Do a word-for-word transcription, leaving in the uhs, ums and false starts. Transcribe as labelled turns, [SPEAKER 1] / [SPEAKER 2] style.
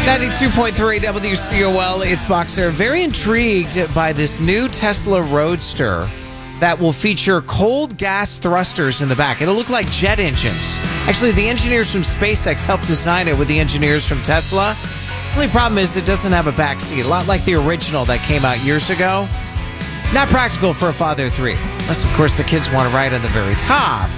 [SPEAKER 1] ninety-two point three W C O L, it's Boxer. Very intrigued by this new Tesla Roadster that will feature cold gas thrusters in the back. It'll look like jet engines. Actually, the engineers from SpaceX helped design it with the engineers from Tesla. The only problem is it doesn't have a back seat, a lot like the original that came out years ago. Not practical for a father of three, unless, of course, the kids want to ride on the very top.